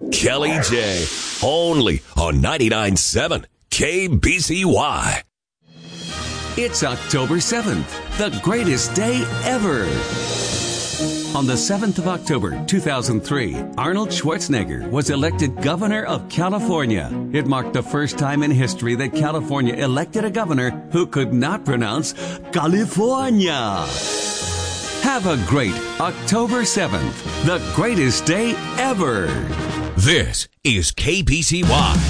Kelly J. Only on 99.7 KBCY. It's October 7th, the greatest day ever. On the 7th of October, 2003, Arnold Schwarzenegger was elected governor of California. It marked the first time in history that California elected a governor who could not pronounce California. Have a great October 7th, the greatest day ever. This is KBCY.